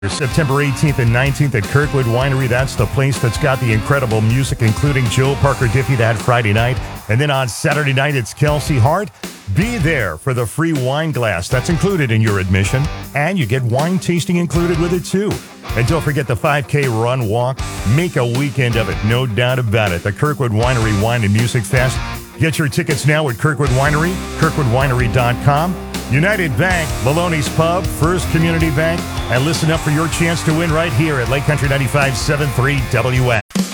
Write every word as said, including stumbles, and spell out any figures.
September eighteenth and nineteenth at Kirkwood Winery. That's the place that's got the incredible music, including Joe Parker Diffie that Friday night. And then on Saturday night, it's Kelsey Hart. Be there for the free wine glass. That's included in your admission. And you get wine tasting included with it, too. And don't forget the five K run walk. Make a weekend of it, no doubt about it. The Kirkwood Winery Wine and Music Fest. Get your tickets now at Kirkwood Winery, kirkwood winery dot com. United Bank, Maloney's Pub, First Community Bank, and listen up for your chance to win right here at Lake Country ninety-five point seven three W X.